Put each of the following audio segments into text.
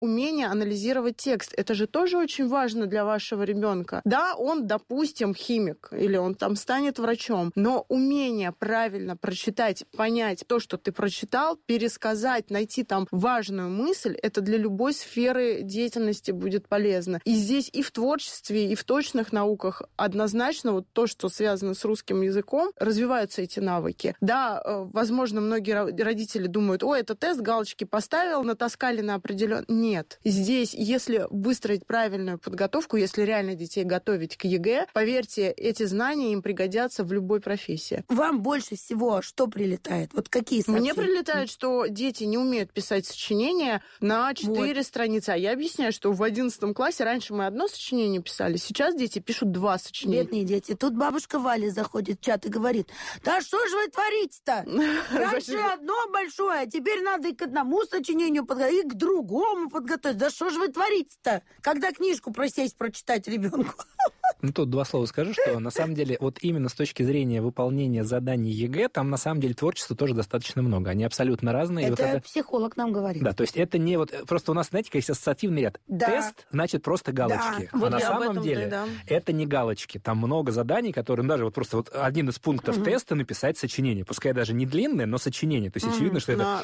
умение анализировать текст. Это же тоже очень важно для вашего ребенка. Да, он, допустим, химик, или он там станет врачом, но умение правильно прочитать, понять то, что ты прочитал, пересказать, найти там важную мысль, это для любой сферы деятельности будет полезно. И здесь и в творчестве, и в точных науках однозначно вот то, что связано с русским языком, развиваются эти навыки. Да, возможно, многие родители думают, ой, это тест, галочки поставил, натаскали на определенный... Нет. Здесь, если выстроить правильную подготовку, если реально детей готовить к ЕГЭ, поверьте, эти знания им пригодятся в любой профессии. Вам больше всего что прилетает? Вот какие сообщения? Мне прилетает, что дети не умеют писать сочинения на 4 страницы. А я объясняю, что в 11 классе раньше мы одно сочинение писали, сейчас дети пишут 2 сочинения. Бедные дети. Тут бабушка Валя заходит в чат и говорит, да что же вы творите-то? Раньше одно большое, а теперь надо и к одному сочинению подготовить, и к другому подготовить. Да что же вы творите-то? Когда книжку просесть прочитать ребенку? Ну, тут 2 слова скажу, что на самом деле вот именно с точки зрения выполнения заданий ЕГЭ, там на самом деле творчества тоже достаточно много. Они абсолютно разные. Это вот психолог нам говорит. Да, то есть это не вот... Просто у нас, знаете, есть ассоциативный ряд. Да. Тест, значит, просто галочки. Да. А Вот на самом деле это не галочки. Там много заданий, которые... даже вот просто вот один из пунктов теста написать сочинение. Пускай даже не длинное, но сочинение. То есть очевидно, что это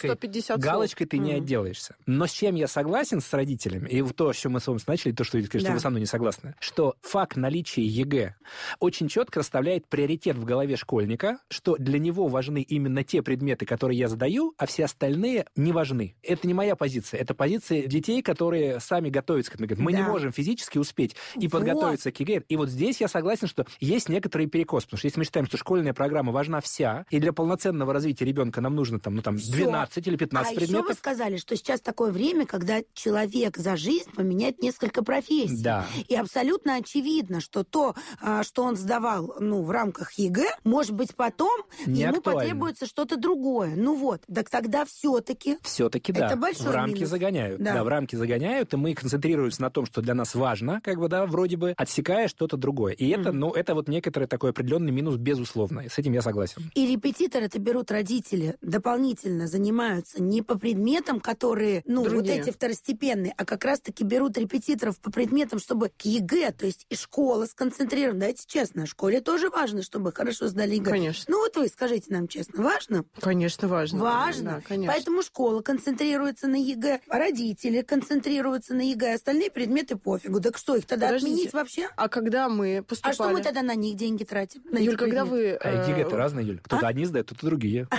галочкой ты не отделаешься. Но с чем я согласен с родителями, и то, с чем мы с вами начали, то, что вы со мной не согласны, что факт наличия ЕГЭ очень четко расставляет приоритет в голове школьника, что для него важны именно те предметы, которые я задаю, а все остальные не важны. Это не моя позиция, это позиция детей, которые сами готовятся к этому. Мы не можем физически успеть и подготовиться к ЕГЭ. И вот здесь я согласен, что есть некоторый перекос, потому что если мы считаем, что школьная программа важна вся, и для полноценного развития ребенка нам нужно 12 или 15 предметов. А еще вы сказали, что сейчас такое время, когда человек за жизнь поменяет несколько профессий. Да. И абсолютно очевидно, что то, что он сдавал в рамках ЕГЭ, может быть, потом не ему актуально. Потребуется что-то другое. Так тогда все-таки... Все-таки, да. Это большой в рамки минус. Загоняют. Да. Да, в рамки загоняют, и мы концентрируемся на том, что для нас важно, вроде бы, отсекая что-то другое. И это, это вот некоторый такой определенный минус, безусловно. И с этим я согласен. И репетиторы-то берут родители, дополнительно занимаются не по предметам, которые, вот эти второстепенные, а как раз-таки берут репетиторов по предметам, чтобы к ЕГЭ, то есть и школа сконцентрирована. Дайте честно, школе тоже важно, чтобы хорошо сдали ЕГЭ. Конечно. Вот вы скажите нам честно, важно? Конечно, важно. Важно. Да, конечно. Поэтому школа концентрируется на ЕГЭ, родители концентрируются на ЕГЭ, остальные предметы пофигу. Так что, их тогда отменить вообще? А когда мы поступали... А что мы тогда на них деньги тратим? Юль, когда вы... ЕГЭ-то разные, Юль. Кто-то одни сдает, кто-то другие.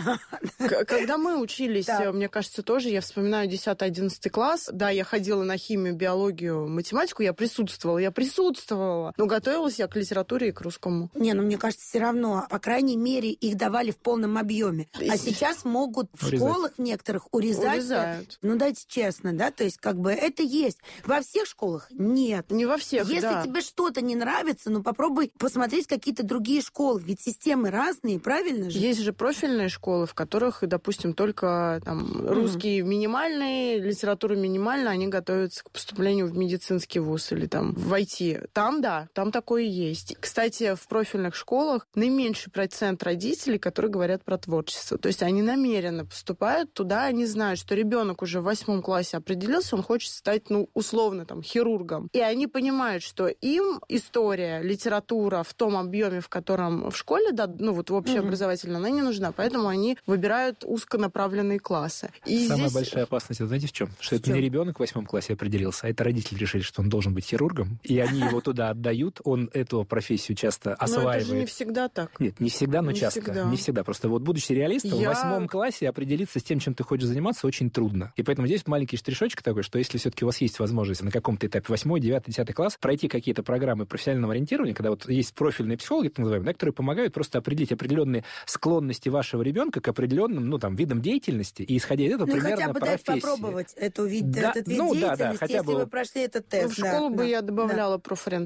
Когда мы учились, мне кажется, тоже, я вспоминаю 10-11 класс, да, я ходила на химию, биологию, математику, я присутствовала, но готовилась я к литературе и к русскому. Мне кажется, все равно, по крайней мере, их давали в полном объеме. А сейчас могут в школах в некоторых урезать. Дайте честно, да, то есть это есть. Во всех школах нет. Не во всех, Если тебе что-то не нравится, попробуй посмотреть какие-то другие школы, ведь системы разные, правильно же? Есть же профильные школы, в которых, допустим, только русский минимальный, литература минимальная, они готовятся к поступлению в медицинский вуз или в IT. Там такое есть. Кстати, в профильных школах наименьший процент родителей, которые говорят про творчество. То есть они намеренно поступают туда, они знают, что ребенок уже в 8 классе определился, он хочет стать, условно, хирургом. И они понимают, что им история, литература в том объеме, в котором в школе, в общеобразовательном, она не нужна. Поэтому они выбирают узконаправленные классы. И самая большая опасность, знаете, в чем? Что это не ребенок в 8 классе определился, а это родители решили, что он должен быть хирургом, и они его туда отдают, он эту профессию часто осваивает. Но это же не всегда так. Нет, не всегда, но часто. Всегда. Не всегда. Просто будучи реалистом, в 8 классе определиться с тем, чем ты хочешь заниматься, очень трудно. И поэтому здесь маленький штришочек такой, что если все-таки у вас есть возможность на каком-то этапе 8, 9, 10 класс пройти какие-то программы профессионального ориентирования, когда есть профильные психологи, так называемые, которые помогают просто определить определенные склонности вашего ребенка к определенным, видам деятельности, и исходя из этого примерно хотя бы профессия. Попробовать этот вид деятельности, хотя если вы прошли этот тест. В школу бы я добавляла профориентацию.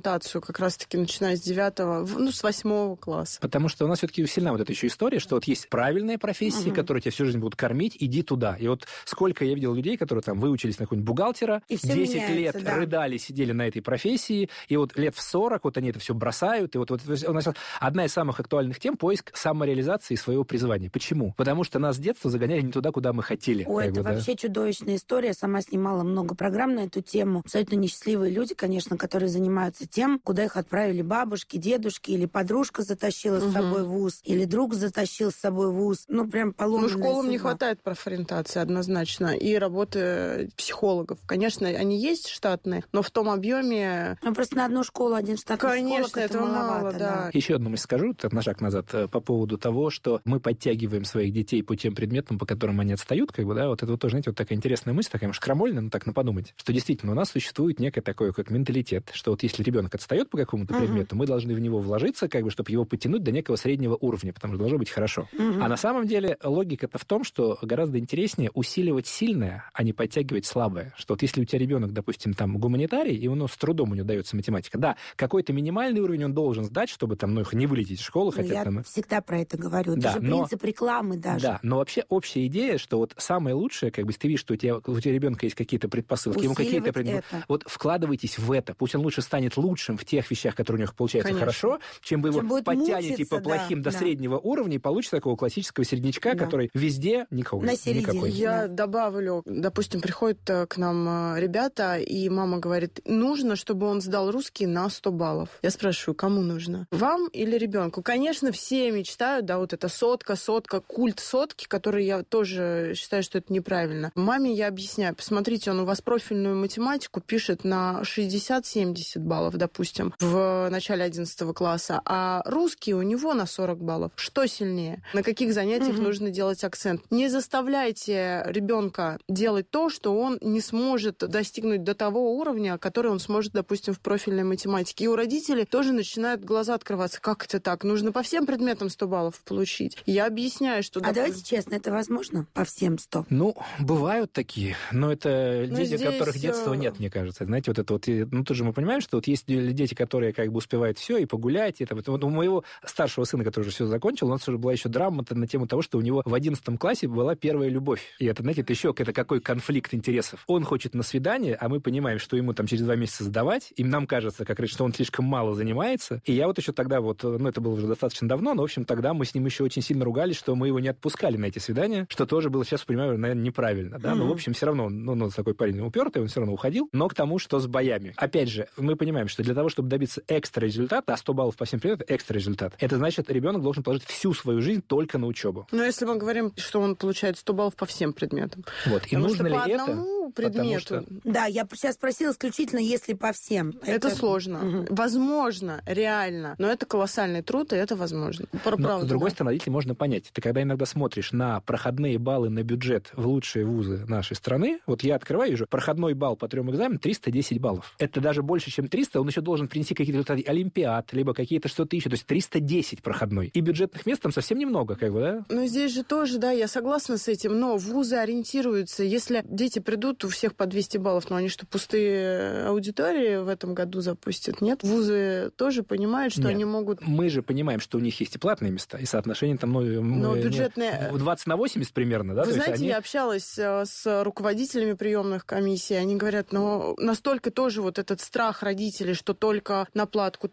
ориентацию как раз-таки начиная с 9, с 8 класса. Потому что у нас все-таки сильна вот эта еще история, что вот есть правильные профессии, которые тебя всю жизнь будут кормить, иди туда. И вот сколько я видел людей, которые там выучились на какого-нибудь бухгалтера, 10 лет рыдали, сидели на этой профессии, и вот лет в 40 вот они это все бросают. И вот у нас одна из самых актуальных тем — поиск самореализации своего призвания. Почему? Потому что нас с детства загоняли не туда, куда мы хотели. Ой, это вообще чудовищная история. Сама снимала много программ на эту тему. Абсолютно несчастливые люди, конечно, которые занимаются тем, куда их отправили бабушки, дедушки, или подружка затащила с собой в вуз, или друг затащил с собой в вуз. Прям поломанная школам судьба. Не хватает профориентации однозначно. И работы психологов. Конечно, они есть штатные, но в том объеме... Просто на одну школу один штатный психолог, это этого маловато. Мало, да. Еще одну мысль скажу, так, на шаг назад, по поводу того, что мы подтягиваем своих детей по тем предметам, по которым они отстают, вот это вот тоже, знаете, вот такая интересная мысль, такая, может, крамольная, но так на подумать, что действительно у нас существует некий такой как менталитет, что вот если ребенок отстает по какому-то предмету, мы должны в него вложиться, чтобы его подтянуть до некого среднего уровня, потому что должно быть хорошо. А на самом деле логика-то в том, что гораздо интереснее усиливать сильное, а не подтягивать слабое. Что вот если у тебя ребенок, допустим, там гуманитарий, и с трудом у него дается математика, да, какой-то минимальный уровень он должен сдать, чтобы там, не вылететь из школы. Я всегда про это говорю. Это же принцип рекламы даже. Да, но вообще общая идея, что вот самое лучшее, если ты видишь, что у тебя ребенка есть какие-то предпосылки, ему какие-то вот вкладывайтесь в это. Пусть он лучше станет лучшим в тех вещах, которые у него получаются хорошо, чем вы его подтянете по плохим до среднего уровня и получите такого классического середнячка, который везде никакой. Я добавлю, допустим, приходят к нам ребята, и мама говорит, нужно, чтобы он сдал русский на 100 баллов. Я спрашиваю, кому нужно? Вам или ребенку? Конечно, все мечтают, вот это сотка, культ сотки, который я тоже считаю, что это неправильно. Маме я объясняю, посмотрите, он у вас профильную математику пишет на 60-70 баллов, допустим, в начале 11 класса, а русский у него на 40 баллов. Что сильнее? На каких занятиях нужно делать акцент? Не заставляйте ребенка делать то, что он не сможет достигнуть до того уровня, который он сможет, допустим, в профильной математике. И у родителей тоже начинают глаза открываться. Как это так? Нужно по всем предметам 100 баллов получить. Я объясняю, что... давайте честно, это возможно? По всем 100? Бывают такие, но это дети, у которых детства нет, мне кажется. Знаете, вот это вот... тоже мы понимаем, что вот есть дети, которые успевают все и погулять. И вот у моего старшего сына, который уже все закончил, у нас уже была еще драма на тему того, что у него в 11 классе была первая любовь. И это, знаете, это еще какой конфликт интересов. Он хочет на свидание, а мы понимаем, что ему там через 2 месяца сдавать, и нам кажется, что он слишком мало занимается. И я вот еще тогда это было уже достаточно давно, но, в общем, тогда мы с ним еще очень сильно ругались, что мы его не отпускали на эти свидания, что тоже было, сейчас понимаю, наверное, неправильно, да, но, в общем, все равно, такой парень упертый, он все равно уходил, но к тому, что с боями. Опять же, мы понимаем, что для того, чтобы добиться экстра результата, 100 баллов по всем предметам — экстра результат, это значит, ребенок должен положить всю свою жизнь только на учебу. Но если мы говорим, что он получает 100 баллов по всем предметам. И нужно ли это? Предмету. Да, я сейчас спросила исключительно, если по всем. Это сложно. Возможно, реально. Но это колоссальный труд, и это возможно. Но, с другой стороны, родителей можно понять. Ты когда иногда смотришь на проходные баллы на бюджет в лучшие вузы нашей страны, вот я открываю, вижу, проходной балл по 3 экзаменам 310 баллов. Это даже больше, чем 300. Он еще должен принести какие-то результаты олимпиад, либо какие-то что-то еще. То есть 310 проходной. И бюджетных мест там совсем немного, да? Но здесь же тоже, да, я согласна с этим, но вузы ориентируются. Если дети придут, у всех по 200 баллов, но они что, пустые аудитории в этом году запустят? Нет? Вузы тоже понимают, что они могут... Мы же понимаем, что у них есть и платные места, и соотношение там... Но бюджетные... 20/80 примерно, да? Вы знаете, я общалась с руководителями приемных комиссий, они говорят, настолько тоже вот этот страх родителей, что только на платку.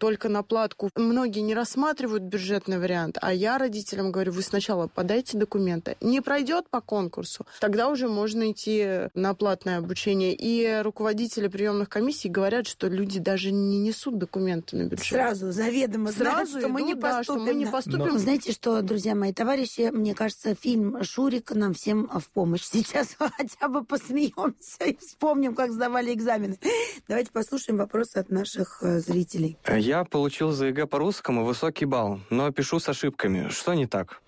Многие не рассматривают бюджетный вариант, а я родителям говорю, вы сначала подайте документы. Не пройдет по конкурсу, тогда уже можно идти на платное обучение. И руководители приемных комиссий говорят, что люди даже не несут документы на бюджет. Сразу, заведомо знают, что мы не поступим. Знаете что, друзья мои, товарищи, мне кажется, фильм «Шурик» нам всем в помощь. Сейчас хотя бы посмеемся и вспомним, как сдавали экзамены. Давайте послушаем вопросы от наших зрителей. Я получил за ЕГЭ по русскому высокий балл, но пишу с ошибками. Что не так?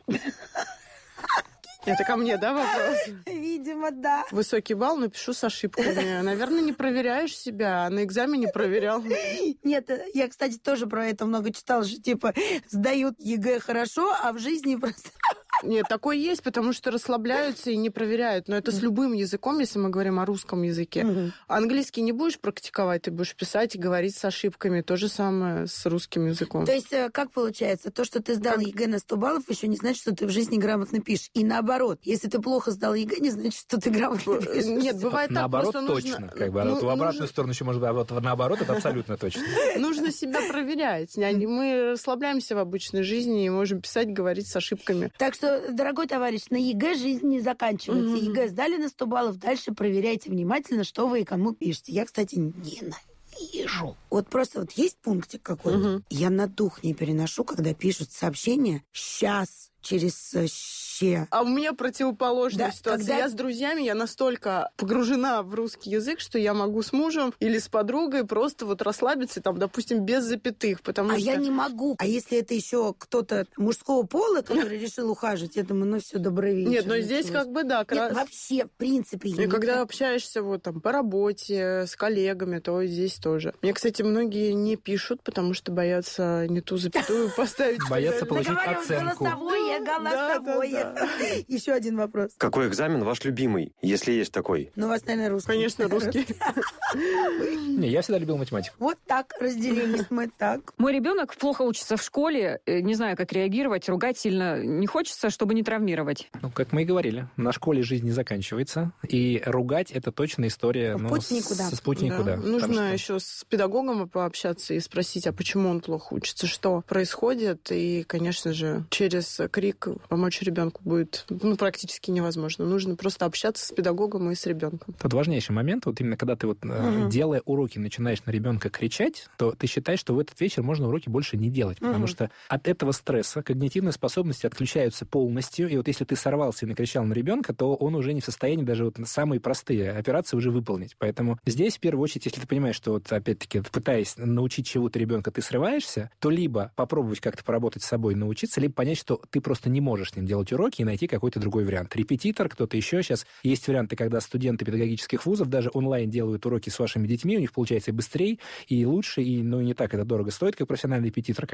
Это ко мне, да, вопрос? Видимо, да. Высокий балл, но пишу с ошибками. Наверное, не проверяешь себя, а на экзамене проверял. Нет, я, кстати, тоже про это много читала, что, сдают ЕГЭ хорошо, а в жизни просто... Нет, такое есть, потому что расслабляются и не проверяют. Но это с любым языком, если мы говорим о русском языке. Английский не будешь практиковать, ты будешь писать и говорить с ошибками. То же самое с русским языком. То есть, как получается? То, что ты сдал ЕГЭ на 100 баллов, еще не значит, что ты в жизни грамотно пишешь. И наоборот, если ты плохо сдал ЕГЭ, не значит, что ты грамотно пишешь. Нет, бывает так. Наоборот, точно. В обратную сторону еще может быть, а вот наоборот, это абсолютно точно. Нужно себя проверять. Мы расслабляемся в обычной жизни и можем писать, говорить с ошибками. Так что, дорогой товарищ, на ЕГЭ жизнь не заканчивается. ЕГЭ сдали на 100 баллов, дальше проверяйте внимательно, что вы и кому пишете. Я, кстати, ненавижу. Вот просто вот есть пунктик какой-то. Я на дух не переношу, когда пишут сообщения «сейчас», через «ще». А у меня противоположная ситуация. Когда... Я с друзьями, я настолько погружена в русский язык, что я могу с мужем или с подругой просто вот расслабиться, там, допустим, без запятых, потому что... я не могу. А если это еще кто-то мужского пола, который решил ухаживать, я думаю, все, добрый вечер. Нет, но здесь как бы, да. Нет, вообще, в принципе... И когда общаешься вот там по работе, с коллегами, то здесь тоже. Мне, кстати, многие не пишут, потому что боятся не ту запятую поставить. Боятся получить оценку. Голосовое. Еще один вопрос. Какой экзамен ваш любимый, если есть такой? Ну, у вас, наверное, русский. Конечно, русский. Не, я всегда любил математику. Вот так разделились мы так. Мой ребенок плохо учится в школе, не знаю, как реагировать, ругать сильно не хочется, чтобы не травмировать. Ну, как мы и говорили, на школе жизнь не заканчивается, и ругать это точно история с путь никуда. Нужно еще с педагогом пообщаться и спросить, а почему он плохо учится, что происходит, и, конечно же, через крик помочь ребенку будет практически невозможно. Нужно просто общаться с педагогом и с ребенком. Тут важнейший момент, вот именно когда ты вот, делая уроки, начинаешь на ребенка кричать, то ты считаешь, что в этот вечер можно уроки больше не делать, потому что от этого стресса когнитивные способности отключаются полностью, и вот если ты сорвался и накричал на ребенка, то он уже не в состоянии даже вот самые простые операции уже выполнить. Поэтому здесь, в первую очередь, если ты понимаешь, что вот опять-таки, пытаясь научить чего-то ребенка, ты срываешься, то либо попробовать как-то поработать с собой, научиться, либо понять, что ты просто не можешь с ним делать уроки и найти какой-то другой вариант. Репетитор, кто-то еще. Сейчас есть варианты, когда студенты педагогических вузов даже онлайн делают уроки с вашими детьми, у них получается и быстрее, и лучше, и не так это дорого стоит, как профессиональный репетитор,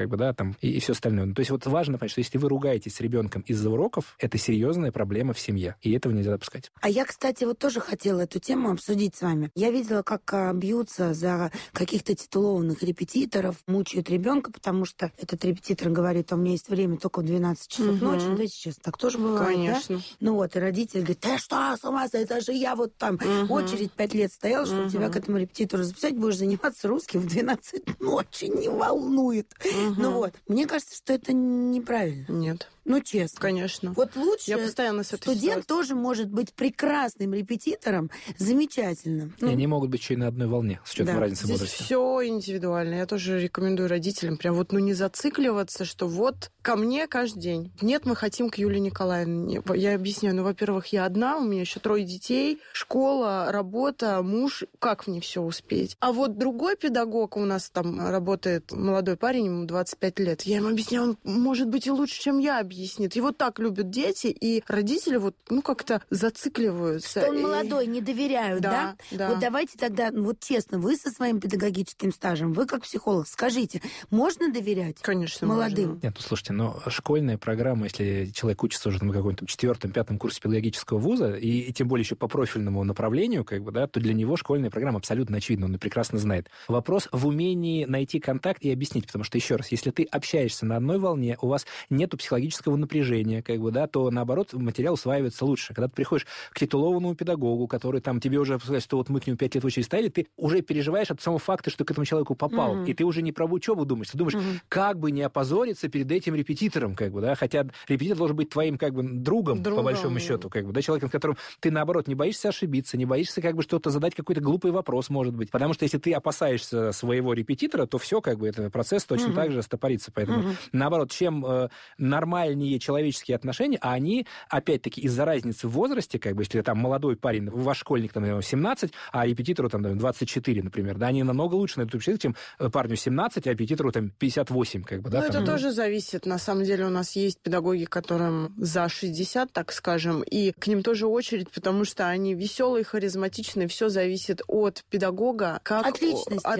и все остальное. То есть вот важно понять, что если вы ругаетесь с ребенком из-за уроков, это серьезная проблема в семье, и этого нельзя допускать. А я, кстати, вот тоже хотела эту тему обсудить с вами. Я видела, как бьются за каких-то титулованных репетиторов, мучают ребенка, потому что этот репетитор говорит, у меня есть время только в 12 часов ночи. Ну, сейчас так тоже бывает, конечно. Да? Ну вот, и родитель говорит, ты что, с ума сойти, это же я вот там очередь 5 лет стояла, чтобы тебя к этому репетитору записать, будешь заниматься русским в 12 ночи, не волнует. Ну вот, мне кажется, что это неправильно. Нет. Ну, честно. Конечно. Вот лучше я постоянно с этой студент ситуацией. тоже может быть прекрасным репетитором, замечательным. И они могут быть еще и на одной волне, с учетом разницы здесь возраста. Все индивидуально. Я тоже рекомендую родителям прям вот не зацикливаться, что вот ко мне каждый день. Нет, мы хотим к Юлии Николаевне. Я объясняю. Во-первых, я одна, у меня еще 3 детей, школа, работа, муж. Как мне все успеть? А вот другой педагог у нас там работает, молодой парень, ему 25 лет. Я ему объясняю, он может быть и лучше, чем я объяснит. Его так любят дети, и родители вот, как-то зацикливаются. Что он молодой, не доверяют, да? Да. Вот давайте тогда, вот честно, вы со своим педагогическим стажем, вы как психолог, скажите, можно доверять? Конечно, молодым? Можно. Нет, слушайте, школьная программа, если человек учится уже на каком-то 4-5 курсе педагогического вуза, и тем более еще по профильному направлению, то для него школьная программа абсолютно очевидна, он прекрасно знает. Вопрос в умении найти контакт и объяснить, потому что, еще раз, если ты общаешься на одной волне, у вас нету психологического напряжения, то, наоборот, материал усваивается лучше. Когда ты приходишь к титулованному педагогу, который тебе уже сказать, что вот мы к нему 5 лет в очередь стояли, ты уже переживаешь от самого факта, что ты к этому человеку попал, и ты уже не про учебу думаешь, ты думаешь, как бы не опозориться перед этим репетитором, хотя репетитор должен быть твоим другом, по большому счету, человеком, с которым ты, наоборот, не боишься ошибиться, не боишься что-то задать, какой-то глупый вопрос, может быть. Потому что если ты опасаешься своего репетитора, то все, этот процесс точно так же стопорится. Поэтому, наоборот, чем нормальнее человеческие отношения, а они, опять-таки, из-за разницы в возрасте, если там молодой парень, ваш школьник, 17, а репетитору 24, например, они намного лучше на это чем парню 17, а репетитору 58, это тоже зависит. На самом деле у нас есть педагоги, которым за 60, так скажем, и к ним тоже очередь, потому что они веселые, харизматичные, все зависит от педагога, от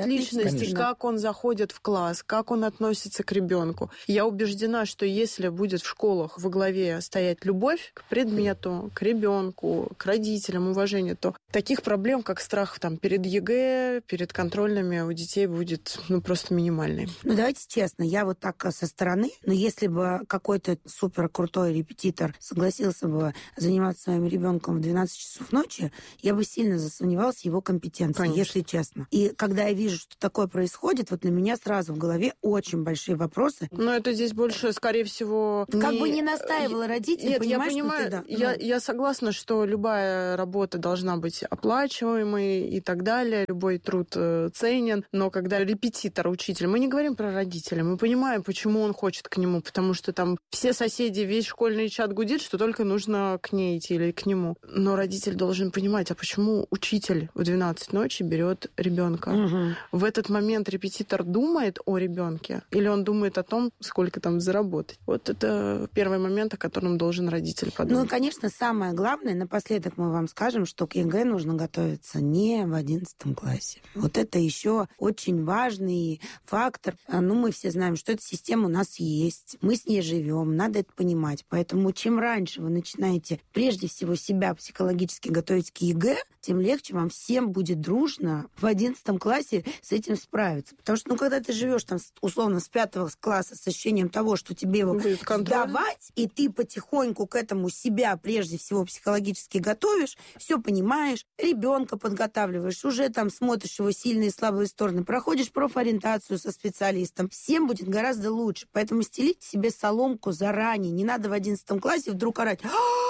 личности, как он заходит в класс, как он относится к ребенку. Я убеждена, что если будет будет в школах во главе стоять любовь к предмету, к ребенку, к родителям, уважение, то таких проблем, как страх там, перед ЕГЭ, перед контрольными у детей будет просто минимальный. Давайте честно, я вот так со стороны, но если бы какой-то супер крутой репетитор согласился бы заниматься своим ребенком в 12 часов ночи, я бы сильно засомневалась в его компетенции, конечно, если честно. И когда я вижу, что такое происходит, вот на меня сразу в голове очень большие вопросы. Но это здесь больше, скорее всего... Как бы не настаивала родитель, нет, я понимаю, я согласна, что любая работа должна быть оплачиваемой и так далее, любой труд ценен, но когда репетитор, учитель, мы не говорим про родителей, мы понимаем, почему он хочет к нему, потому что там все соседи, весь школьный чат гудит, что только нужно к ней идти или к нему. Но родитель должен понимать, а почему учитель в 12 ночи берет ребенка? В этот момент репетитор думает о ребенке или он думает о том, сколько там заработать? Вот это первый момент, о котором должен родитель подумать. Ну, конечно, самое главное, напоследок мы вам скажем, что к ЕГЭ нужно готовиться не в 11 классе. Вот это еще очень важный фактор. Ну, мы все знаем, что эта система у нас есть. Мы с ней живем, надо это понимать. Поэтому чем раньше вы начинаете прежде всего себя психологически готовить к ЕГЭ, тем легче вам всем будет дружно в 11 классе с этим справиться. Потому что, когда ты живешь там, условно, с 5 класса с ощущением того, что тебе его сдавать, и ты потихоньку к этому себя прежде всего психологически готовишь, все понимаешь, ребенка подготавливаешь, уже там смотришь его сильные и слабые стороны, проходишь профориентацию со специалистом, всем будет гораздо лучше. Поэтому стелите себе соломку заранее. Не надо в 11 классе вдруг орать: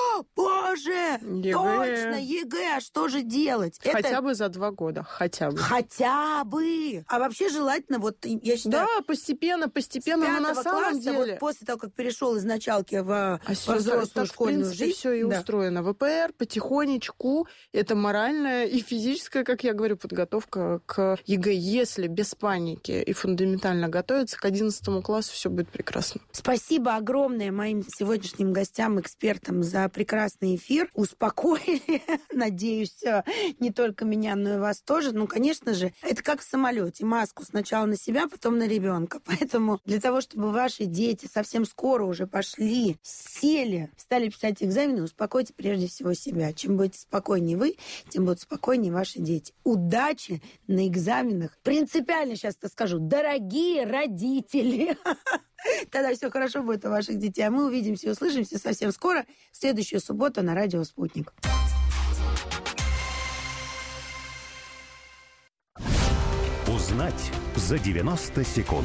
боже, ЕГЭ. Точно, ЕГЭ, а что же делать? Хотя бы за 2 года, хотя бы. Хотя бы. А вообще желательно, вот я считаю... Да, постепенно, но на самом деле... Вот после того, как перешел из началки во взрослую школьную жизнь... все и устроено. ВПР потихонечку, это моральная и физическая, как я говорю, подготовка к ЕГЭ. Если без паники и фундаментально готовиться, к 11 классу все будет прекрасно. Спасибо огромное моим сегодняшним гостям, экспертам за прекрасный эфир. Успокоили, надеюсь, не только меня, но и вас тоже. Ну, конечно же, это как в самолете. Маску сначала на себя, потом на ребенка. Поэтому для того, чтобы ваши дети совсем скоро уже пошли, сели, стали писать экзамены, успокойте прежде всего себя. Чем будете спокойнее вы, тем будут спокойнее ваши дети. Удачи на экзаменах. Принципиально сейчас это скажу. Дорогие родители! Тогда все хорошо будет у ваших детей. А мы увидимся и услышимся совсем скоро, в следующую субботу на радио «Спутник». Узнать за 90 секунд.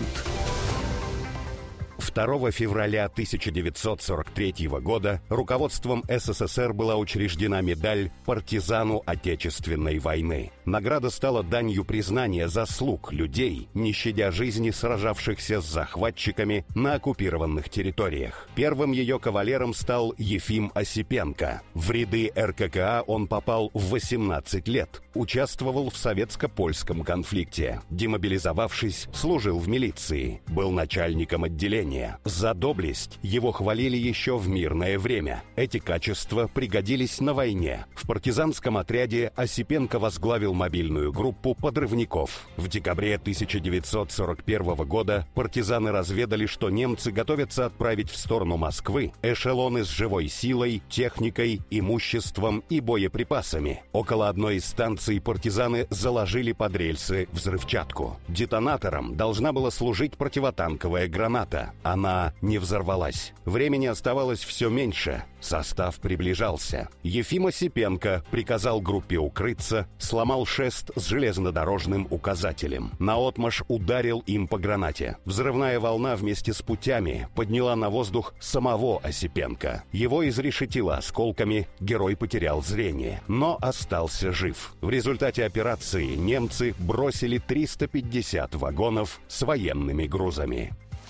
2 февраля 1943 года руководством СССР была учреждена медаль «Партизану Отечественной войны». Награда стала данью признания заслуг людей, не щадя жизни сражавшихся с захватчиками на оккупированных территориях. Первым ее кавалером стал Ефим Осипенко. В ряды РККА он попал в 18 лет, участвовал в советско-польском конфликте. Демобилизовавшись, служил в милиции, был начальником отделения. За доблесть его хвалили еще в мирное время. Эти качества пригодились на войне. В партизанском отряде Осипенко возглавил мобильную группу подрывников. В декабре 1941 года партизаны разведали, что немцы готовятся отправить в сторону Москвы эшелоны с живой силой, техникой, имуществом и боеприпасами. Около одной из станций партизаны заложили под рельсы взрывчатку. Детонатором должна была служить противотанковая граната. Она не взорвалась. Времени оставалось все меньше. Состав приближался. Ефим Осипенко приказал группе укрыться, сломал шест с железнодорожным указателем. Наотмашь ударил им по гранате. Взрывная волна вместе с путями подняла на воздух самого Осипенко. Его изрешетило осколками, герой потерял зрение, но остался жив. В результате операции немцы бросили 350 вагонов с военными грузами.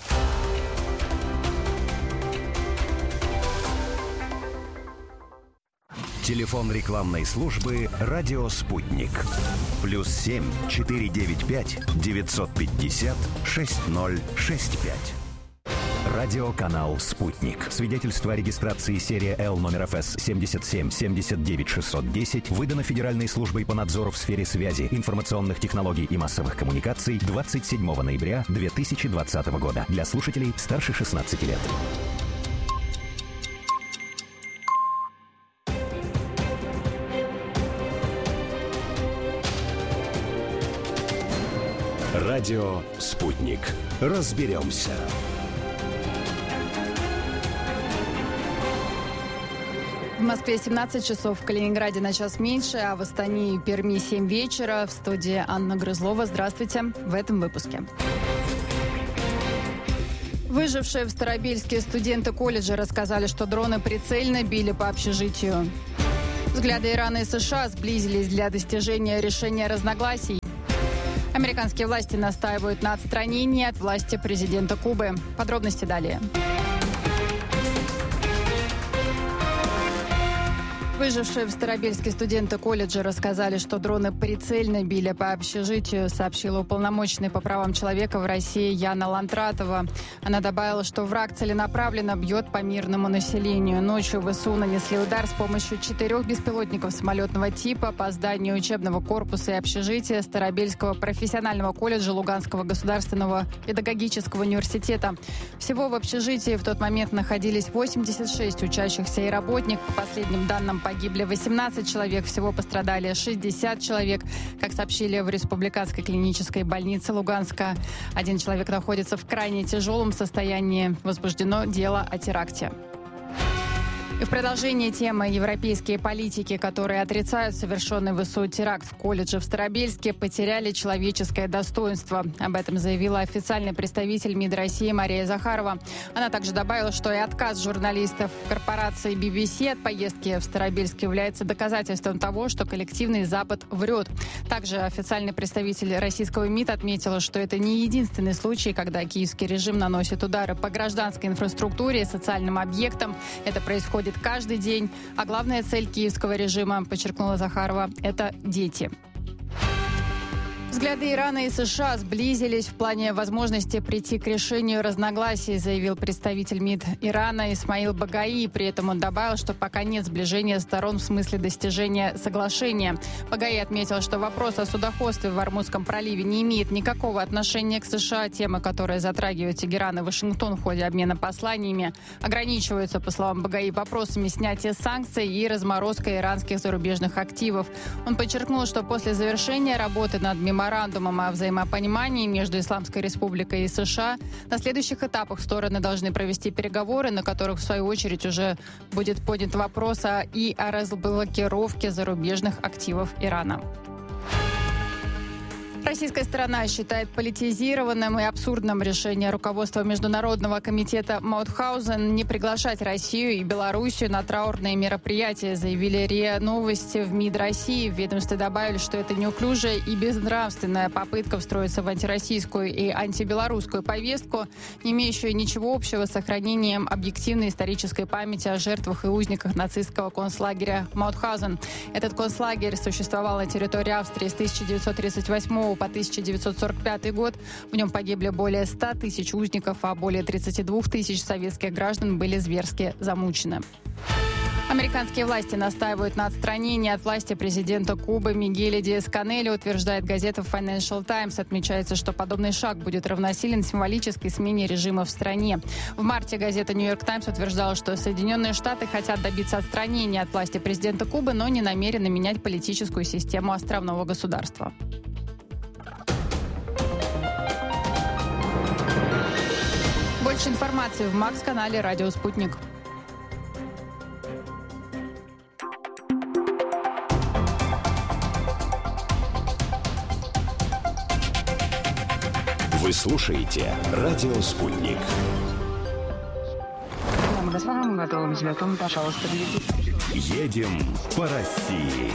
Телефон рекламной службы «Радио Спутник». +7 495 950 6065. Радиоканал «Спутник». Свидетельство о регистрации серия Л номер ФС 77 79 610 выдано Федеральной службой по надзору в сфере связи, информационных технологий и массовых коммуникаций 27 ноября 2020 года. Для слушателей старше 16 лет. Радио «Спутник». Разберемся. В Москве 17 часов, в Калининграде на час меньше, а в Астане и Перми 7 вечера. В студии Анна Грызлова. Здравствуйте. В этом выпуске. Выжившие в Старобельске студенты колледжа рассказали, что дроны прицельно били по общежитию. Взгляды Ирана и США сблизились для достижения решения разногласий. Американские власти настаивают на отстранении от власти президента Кубы. Подробности далее. Выжившие в Старобельске студенты колледжа рассказали, что дроны прицельно били по общежитию, сообщила уполномоченный по правам человека в России Яна Лантратова. Она добавила, что враг целенаправленно бьет по мирному населению. Ночью ВСУ нанесли удар с помощью 4 беспилотников самолетного типа по зданию учебного корпуса и общежития Старобельского профессионального колледжа Луганского государственного педагогического университета. Всего в общежитии в тот момент находились 86 учащихся и работник. По последним данным, погибли 18 человек, всего пострадали 60 человек. Как сообщили в Республиканской клинической больнице Луганска, 1 человек находится в крайне тяжелом состоянии. Возбуждено дело о теракте. И в продолжение темы европейские политики, которые отрицают совершенный ВСУ теракт в колледже в Старобельске, потеряли человеческое достоинство. Об этом заявила официальный представитель МИД России Мария Захарова. Она также добавила, что и отказ журналистов корпорации BBC от поездки в Старобельск является доказательством того, что коллективный Запад врет. Также официальный представитель российского МИД отметила, что это не единственный случай, когда киевский режим наносит удары по гражданской инфраструктуре и социальным объектам. Это происходит каждый день. А главная цель киевского режима, подчеркнула Захарова, это дети. Взгляды Ирана и США сблизились в плане возможности прийти к решению разногласий, заявил представитель МИД Ирана Исмаил Багаи. При этом он добавил, что пока нет сближения сторон в смысле достижения соглашения. Багаи отметил, что вопрос о судоходстве в Ормузском проливе не имеет никакого отношения к США. Тема, которая затрагивает Тегеран и Вашингтон в ходе обмена посланиями, ограничиваются, по словам Багаи, вопросами снятия санкций и разморозкой иранских зарубежных активов. Он подчеркнул, что после завершения работы над меморандумом о взаимопонимании между Исламской Республикой и США на следующих этапах стороны должны провести переговоры, на которых, в свою очередь, уже будет поднят вопрос о разблокировке зарубежных активов Ирана. Российская сторона считает политизированным и абсурдным решение руководства Международного комитета Маутхаузен не приглашать Россию и Белоруссию на траурные мероприятия, заявили РИА Новости в МИД России. В ведомстве добавили, что это неуклюжая и безнравственная попытка встроиться в антироссийскую и антибелорусскую повестку, не имеющую ничего общего с сохранением объективной исторической памяти о жертвах и узниках нацистского концлагеря Маутхаузен. Этот концлагерь существовал на территории Австрии с 1938 по 1945 год. В нем погибли более 100 тысяч узников, а более 32 тысяч советских граждан были зверски замучены. Американские власти настаивают на отстранении от власти президента Кубы Мигеля Диэс-Канеля, утверждает газета Financial Times. Отмечается, что подобный шаг будет равносилен символической смене режима в стране. В марте газета Нью-Йорк Таймс утверждала, что Соединенные Штаты хотят добиться отстранения от власти президента Кубы, но не намерены менять политическую систему островного государства. Больше информации в Макс-канале «Радио Спутник». Вы слушаете «Радио Спутник». Дамы и господа, мы готовы к взлету. Пожалуйста, едем по России.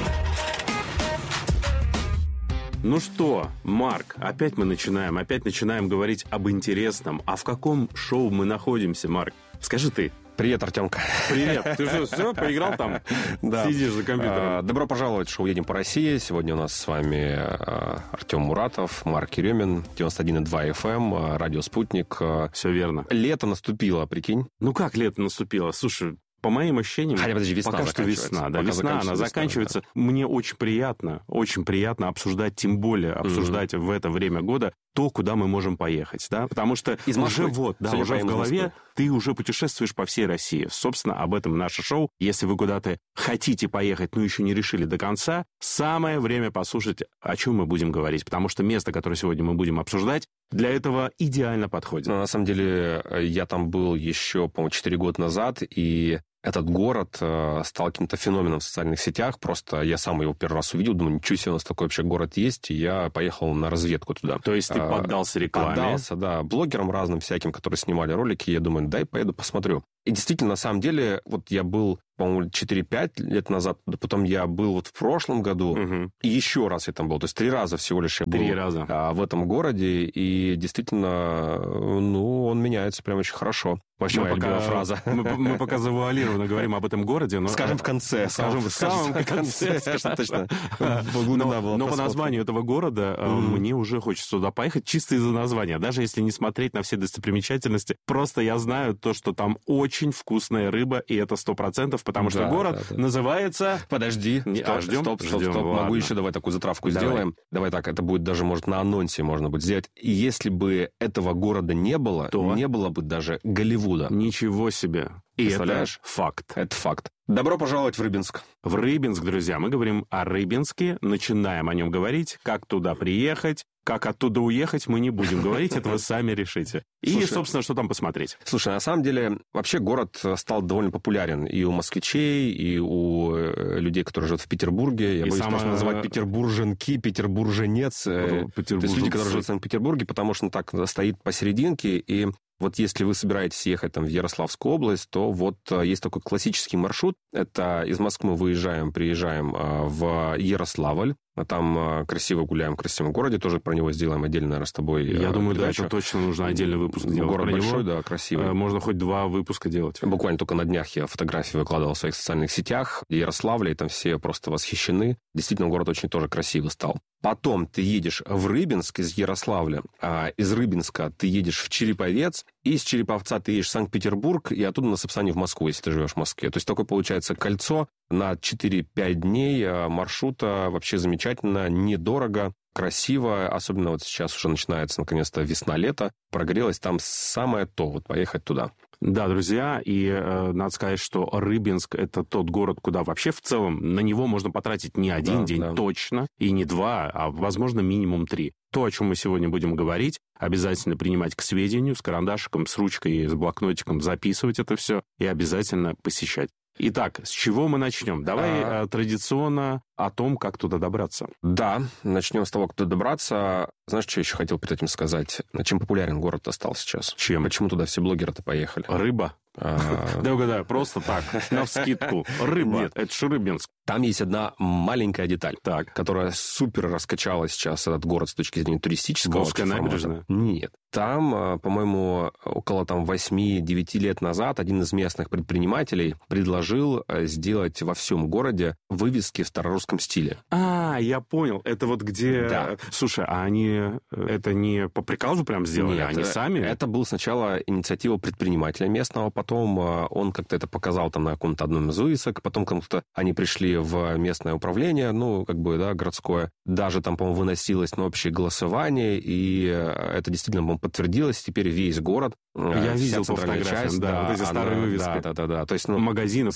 Ну что, Марк, опять мы начинаем говорить об интересном. А в каком шоу мы находимся, Марк? Скажи ты. Привет, Артемка. Привет. Ты же все, поиграл там? Да. Сидишь за компьютером. Добро пожаловать в шоу «Едем по России». Сегодня у нас с вами Артем Муратов, Марк Еремин, 91,2 FM, радио «Спутник». Все верно. Лето наступило, прикинь. Ну как лето наступило? Слушай, по моим ощущениям, весна пока что весна. Да, весна, она заканчивается. Да. Мне очень приятно обсуждать, тем более обсуждать в это время года то, куда мы можем поехать, да, потому что уже в голове ты уже путешествуешь по всей России. Собственно, об этом наше шоу. Если вы куда-то хотите поехать, но еще не решили до конца, самое время послушать, о чем мы будем говорить, потому что место, которое сегодня мы будем обсуждать, для этого идеально подходит. Но, на самом деле, я там был еще, по-моему, 4 года назад, и этот город стал каким-то феноменом в социальных сетях. Просто я сам его первый раз увидел, думаю, ничего себе, у нас такой вообще город есть, и я поехал на разведку туда. То есть ты поддался рекламе? Поддался, да, блогерам разным всяким, которые снимали ролики. Я думаю, дай поеду посмотрю. И действительно, на самом деле, вот я был, по-моему, 4-5 лет назад, потом я был вот в прошлом году, и еще раз я там был. То есть 3 раза всего лишь я был 3 раза. В этом городе, и действительно, ну, он меняется прям очень хорошо. Вообще моя любимая фраза. Мы пока завуалированно говорим об этом городе, но... Скажем в конце. Скажем в самом конце. Точно. Но по названию этого города мне уже хочется туда поехать чисто из-за названия. Даже если не смотреть на все достопримечательности. Просто я знаю то, что там очень вкусная рыба, и это 100%, потому что город называется... Подожди. Стоп. Могу еще давай такую затравку сделаем. Давай так, это будет даже, может, на анонсе можно будет сделать. И если бы этого города не было, то не было бы даже Голливуда. Ничего себе. И это факт. Это факт. Добро пожаловать в Рыбинск. В Рыбинск, друзья. Мы говорим о Рыбинске, начинаем о нем говорить, как туда приехать, как оттуда уехать, мы не будем говорить, это вы сами решите. И, собственно, что там посмотреть. Слушай, на самом деле, вообще город стал довольно популярен и у москвичей, и у людей, которые живут в Петербурге. Я боюсь просто называть петербурженки, петербурженец. То есть люди, которые живут в Санкт-Петербурге, потому что он так стоит посерединке, и вот если вы собираетесь ехать там в Ярославскую область, то вот есть такой классический маршрут. Это из Москвы выезжаем, приезжаем в Ярославль. Там красиво гуляем в красивом городе. Тоже про него сделаем отдельно, наверное, с тобой. Я думаю, да, это точно нужно отдельный выпуск делать. Город большой, да, красивый. Можно хоть 2 выпуска делать. Буквально только на днях я фотографии выкладывал в своих социальных сетях. Ярославля, и там все просто восхищены. Действительно, город очень тоже красивый стал. Потом ты едешь в Рыбинск из Ярославля, а из Рыбинска ты едешь в Череповец, и из Череповца ты едешь в Санкт-Петербург, и оттуда на Сапсане в Москву, если ты живешь в Москве. То есть такое получается кольцо на 4-5 дней маршрута. Вообще замечательно, недорого, красиво. Особенно вот сейчас уже начинается наконец-то весна-лето. Прогрелось там самое то, вот поехать туда. Да, друзья, и надо сказать, что Рыбинск – это тот город, куда вообще в целом на него можно потратить не один день точно, и не 2, а, возможно, минимум 3. То, о чем мы сегодня будем говорить, обязательно принимать к сведению, с карандашиком, с ручкой, с блокнотиком записывать это все и обязательно посещать. Итак, с чего мы начнем? Давай традиционно о том, как туда добраться. Да, начнем с того, как туда добраться. Знаешь, что я еще хотел перед этим сказать? Чем популярен город стал сейчас? Чем? Почему туда все блогеры-то поехали? Рыба. Да угадаю, просто так, навскидку. Рыба. Нет, это же Рыбинск. Там есть одна маленькая деталь, которая супер раскачала сейчас этот город с точки зрения туристического. Волжская набережная? Нет. Там, по-моему, около 8-9 лет назад один из местных предпринимателей предложил сделать во всем городе вывески в старорусском стиле. Я понял. Это вот где... Да. Слушай, а они это не по приказу прям сделали? Нет, они сами? Это была сначала инициатива предпринимателя местного, потом он как-то это показал там на каком-то одном из вывесок, потом как-то они пришли в местное управление, городское. Даже там, по-моему, выносилось на общее голосование, и это действительно, по-моему, подтвердилось. Теперь весь город, я видел по фотографиям, вот эти старые вывески. Да. То есть, магазинов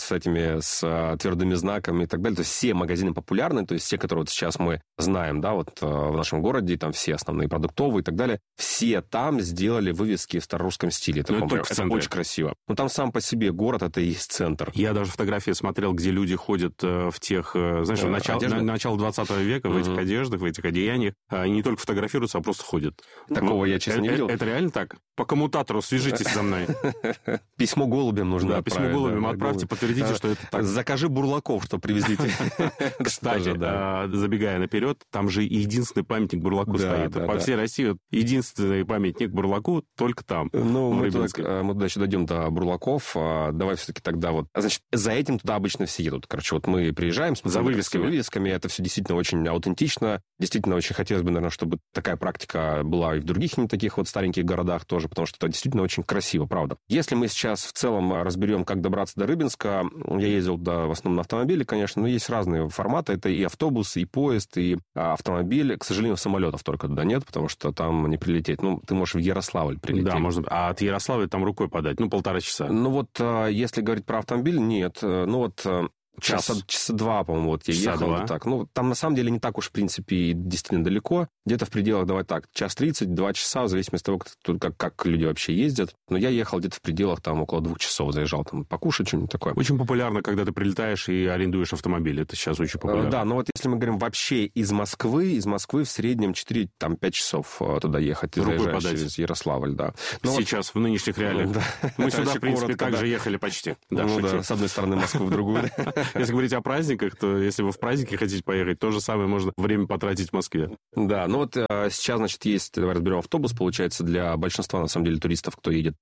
с твердыми знаками и так далее. То есть все магазины популярны, то есть все, которые вот сейчас мы знаем, в нашем городе, там все основные продуктовые и так далее, все там сделали вывески в старорусском стиле. Это очень красиво. Но там сам по себе город, это и есть центр. Я даже фотографии смотрел, где люди ходят в тех, знаешь, начало 20 века в этих одеждах, в этих одеяниях. Они не только фотографируются, а просто ходят. Такого я, честно, не видел. Это реально так? По коммутатору свяжитесь со мной. Письмо голубям нужно отправить. Письмо голубям отправьте, подтвердите, что это так. Закажи бурлаков, что привезли. Кстати, забегая наперед, там же единственный памятник Бурлаку стоит. По всей России единственный памятник Бурлаку только там. Мы туда еще дойдем до Бурлаков. Давай все-таки тогда Значит, за этим туда обычно все едут. Короче, вот мы приезжаем за вывесками. Это все действительно очень аутентично. Действительно, очень хотелось бы, наверное, чтобы такая практика была и в других не таких вот стареньких городах тоже, потому что это действительно действительно очень красиво, правда. Если мы сейчас в целом разберем, как добраться до Рыбинска, я ездил, да, в основном на автомобиле, конечно, но есть разные форматы. Это и автобус, и поезд, и автомобиль. К сожалению, самолетов только туда нет, потому что там не прилететь. Ну, ты можешь в Ярославль прилететь. Да, можно. А от Ярославля там рукой подать, 1,5 часа. Ну, вот, если говорить про автомобиль, нет. Ну, вот... Часа два, по-моему, вот я ехал. Вот так. Ну, там на самом деле не так уж, в принципе, действительно далеко. Где-то в пределах, давай так, 1:30, 2 часа, в зависимости от того, как люди вообще ездят. Но я ехал где-то в пределах там около 2 часов, заезжал там покушать, что-нибудь такое. Очень популярно, когда ты прилетаешь и арендуешь автомобиль. Это сейчас очень популярно. Да, но вот если мы говорим вообще из Москвы в среднем 4-5 часов туда ехать. Ты заезжаешь через Ярославль, да. Но сейчас, в нынешних реалиях. Мы сюда, в принципе, так же ехали почти. Да, с одной стороны Москвы, в другую. Если говорить о праздниках, то если вы в праздники хотите поехать, то же самое можно время потратить в Москве. Да, ну вот сейчас, значит, есть, давай разберем автобус, получается, для большинства, на самом деле, туристов, кто едет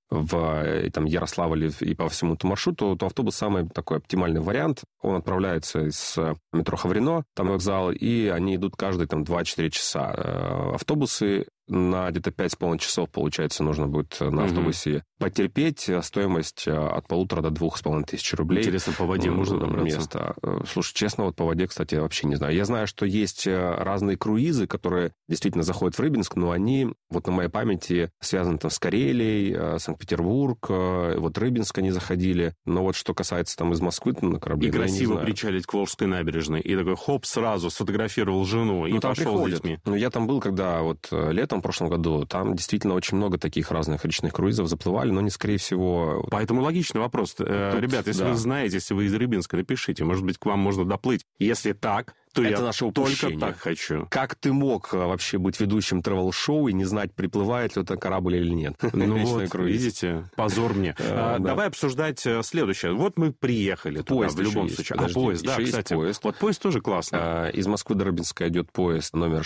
в там, Ярославль и по всему этому маршруту, то автобус самый такой оптимальный вариант. Он отправляется из метро Хаврино, там вокзал, и они идут каждые там 2-4 часа. Автобусы на где-то 5,5 часов, получается, нужно будет на автобусе потерпеть. Стоимость от 1,5 до 2,5 тысяч рублей. Интересно, по воде можно добраться? Место. Слушай, честно, вот по воде, кстати, я вообще не знаю. Я знаю, что есть разные круизы, которые действительно заходят в Рыбинск, но они, вот на моей памяти, связаны там с Карелией, Санкт-Петербург, вот Рыбинск они заходили. Но вот что касается там из Москвы на корабле, и красиво причалить к Волжской набережной. И такой хоп, сразу сфотографировал жену и пошел с детьми. Ну, я там был, когда вот летом в прошлом году, там действительно очень много таких разных речных круизов заплывали, но они, скорее всего... Поэтому логичный вопрос. Ребят, если вы знаете, если вы из Рыбинска, напишите, может быть, к вам можно доплыть. Если так, то это я наше только так хочу. Как ты мог вообще быть ведущим тревел-шоу и не знать, приплывает ли это корабль или нет? Ну вот, видите, позор мне. Давай обсуждать следующее. Вот мы приехали туда, в любом случае. Поезд, да, кстати. Вот поезд тоже классно. Из Москвы до Рыбинска идет поезд номер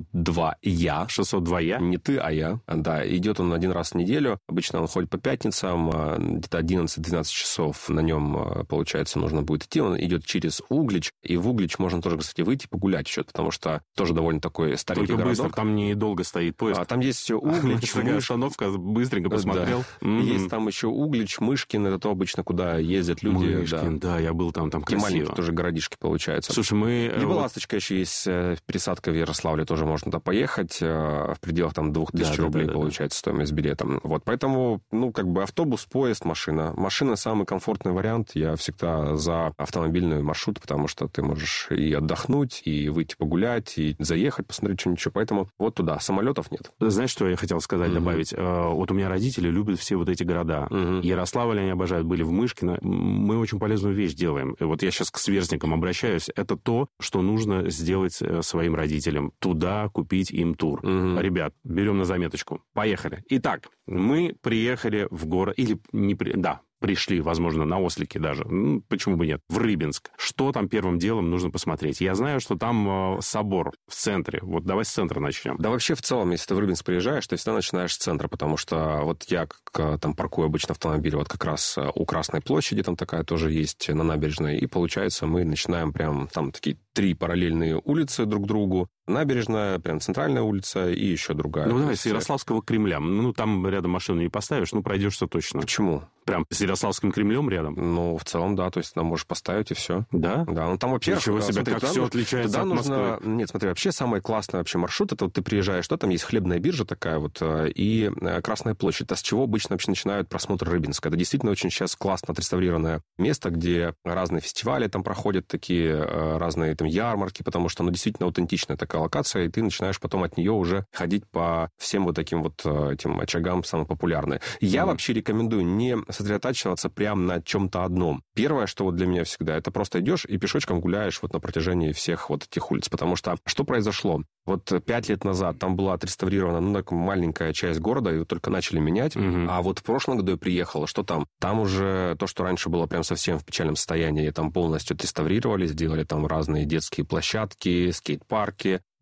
602Я. 602Я? Не ты, а я. Да, идет он один раз в неделю. Обычно он ходит по пятницам, где-то 11-12 часов на нем, получается, нужно будет идти. Он идет через Углич, и в Углич можно тоже, кстати, выйти погулять еще, потому что тоже довольно такой старенький городок. Только быстро, там недолго стоит поезд. Там есть Углич, такая остановка, быстренько посмотрел. Есть там еще Углич, Мышкин, это то обычно, куда ездят люди. Мышкин, да, я был там красиво. Маленькие тоже городишки, получается. Слушай, Либо Ласточка еще есть, пересадка в Ярославле, тоже можно туда поехать, в пределах там 2000 рублей получается стоимость билета. Вот, поэтому, автобус, поезд, машина. Машина самый комфортный вариант. Я всегда за автомобильный маршрут, потому что ты можешь и отдохнуть, и выйти погулять, и заехать, посмотреть что-нибудь. Поэтому вот туда. Самолетов нет. Знаешь, что я хотел сказать, добавить? Вот у меня родители любят все вот эти города. Ярославль они обожают, были в Мышкино. Мы очень полезную вещь делаем. Вот я сейчас к сверстникам обращаюсь. Это то, что нужно сделать своим родителям. Туда купить им тур. Ребят, берем на заметочку. Поехали. Итак, мы приехали в город... Или не... Да, пришли, возможно, на ослике даже. Почему бы нет? В Рыбинск. Что там первым делом нужно посмотреть? Я знаю, что там собор в центре. Вот давай с центра начнем. Да вообще в целом, если ты в Рыбинск приезжаешь, ты всегда начинаешь с центра, потому что вот я там паркую обычно автомобиль вот как раз у Красной площади, там такая тоже есть на набережной, и получается мы начинаем прям там такие 3 параллельные улицы друг другу. Набережная, прям центральная улица и еще другая. Ну, давай, с Ярославского Кремля. Там рядом машину не поставишь, пройдешься точно. Почему? Прям с Ярославским Кремлем рядом? В целом, да. То есть там можешь поставить, и все. Да? Да. Там вообще... Ничего себе, смотри, как все отличается от Москвы. Нет, смотри, вообще самый классный вообще маршрут, это вот ты приезжаешь, там есть хлебная биржа такая вот, и Красная площадь. А с чего обычно вообще начинают просмотр Рыбинска? Это действительно очень сейчас классно отреставрированное место, где разные фестивали там проходят, такие разные там ярмарки, потому что действительно аутентичная такая локация, и ты начинаешь потом от нее уже ходить по всем вот таким вот этим очагам самым популярным. Я вообще рекомендую не сосредотачиваться прямо на чем-то одном. Первое, что вот для меня всегда, это просто идешь и пешочком гуляешь вот на протяжении всех вот этих улиц. Потому что что произошло? Вот 5 лет назад там была отреставрирована такая маленькая часть города, ее только начали менять. А вот в прошлом году я приехал, что там? Там уже то, что раньше было прям совсем в печальном состоянии, там полностью отреставрировали, сделали там разные детские площадки, скейт-парки.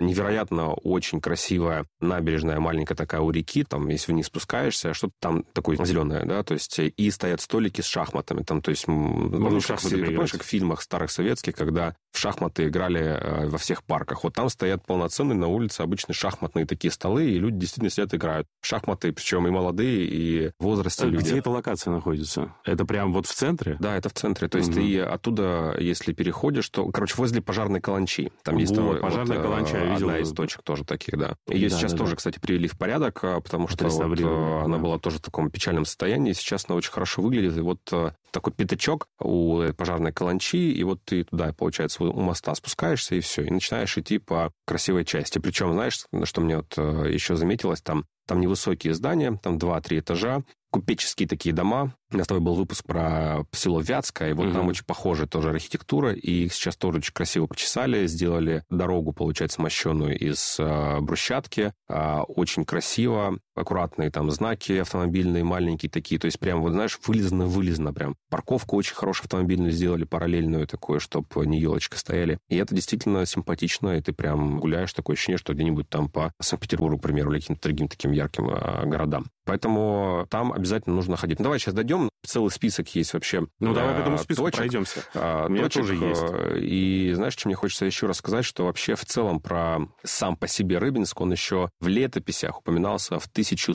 невероятно очень красивая набережная, маленькая такая у реки, там, если вниз спускаешься, что-то там такое зеленое, да, то есть, и стоят столики с шахматами, там, то есть, помнишь, как в фильмах старых советских, когда в шахматы играли во всех парках. Вот там стоят полноценные на улице обычные шахматные такие столы, и люди действительно сидят и играют. Шахматы, причем и молодые, и в возрасте люди. Где эта локация находится? Это прям вот в центре? Да, это в центре. То есть ты оттуда, если переходишь, то, короче, возле пожарной каланчи. Там есть пожарная каланча, я видел. Одна из точек тоже таких, да. Ее сейчас тоже, кстати, привели в порядок, потому что она была тоже в таком печальном состоянии. Сейчас она очень хорошо выглядит. И вот такой пятачок у пожарной каланчи, и вот ты туда, получается, у моста спускаешься, и все, и начинаешь идти по красивой части. Причем, знаешь, что мне вот еще заметилось, там невысокие здания, там 2-3 этажа, купеческие такие дома. У нас с тобой был выпуск про село Вятское, и вот там очень похожая тоже архитектура, и их сейчас тоже очень красиво почесали, сделали дорогу, получается, мощеную из брусчатки, очень красиво, аккуратные там знаки автомобильные, маленькие такие, то есть прям, вот знаешь, вылизано прям. Парковку очень хорошую автомобильную сделали, параллельную такую, чтобы не елочка стояли. И это действительно симпатично, и ты прям гуляешь, такое ощущение, что где-нибудь там по Санкт-Петербургу, к примеру, или каким-то другим таким ярким городам. Поэтому там обязательно нужно ходить. Ну, давай сейчас дойдем. Целый список есть вообще. Ну, давай по этому списку пройдемся. У меня тоже есть. И знаешь, что мне хочется еще рассказать, что вообще в целом про сам по себе Рыбинск, он еще в летописях упоминался в